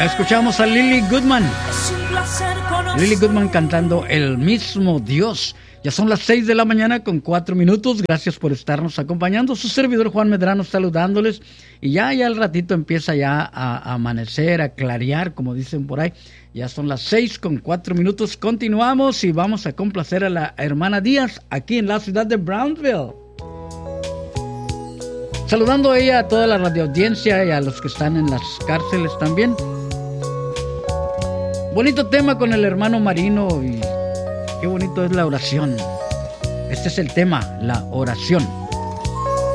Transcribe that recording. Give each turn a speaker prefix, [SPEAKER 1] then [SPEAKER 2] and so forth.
[SPEAKER 1] Escuchamos a Lily Goodman. Lily Goodman cantando El mismo Dios. Ya son las 6 de la mañana con 4 minutos. Gracias por estarnos acompañando. Su servidor Juan Medrano saludándoles. Y ya al ratito empieza ya a amanecer, a clarear, como dicen por ahí. Ya son las 6 con 4 minutos. Continuamos y vamos a complacer a la hermana Díaz aquí en la ciudad de Brownsville. Saludando a ella, a toda la radioaudiencia y a los que están en las cárceles también. Bonito tema con el hermano Marino y qué bonito es la oración. Este es el tema, la oración.